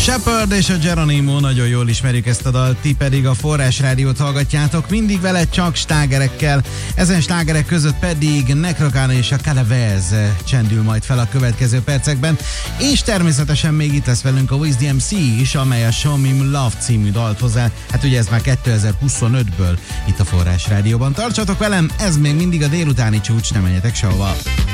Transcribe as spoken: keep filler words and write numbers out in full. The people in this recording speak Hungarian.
Shepard és a Geronimo, nagyon jól ismerjük ezt a dalt, ti pedig a Forrás Rádiót hallgatjátok, mindig vele csak slágerekkel, ezen slágerek között pedig Necrocana és a Calavez csendül majd fel a következő percekben, és természetesen még itt lesz velünk a Wiz dé em cé is, amely a Show Me Love című dalt hozzá, hát ugye ez már kétezer-huszonötből itt a Forrás Rádióban. Tartsatok velem, ez még mindig a délutáni csúcs, nem menjetek sehova.